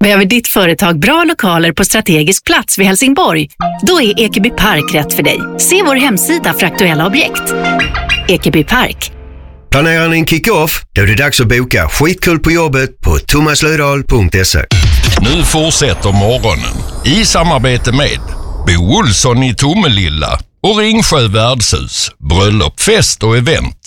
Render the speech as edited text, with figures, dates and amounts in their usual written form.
Behöver ditt företag bra lokaler på strategisk plats vid Helsingborg? Då är Ekeby Park rätt för dig. Se vår hemsida för aktuella objekt. Ekeby Park. Planerar ni en kick-off? Då är det dags att boka skitkul på jobbet på thomaslödahl.se. Nu fortsätter morgonen i samarbete med Bo Olsson i Tomelilla och Ringsjö värdshus, bröllop, fest och event.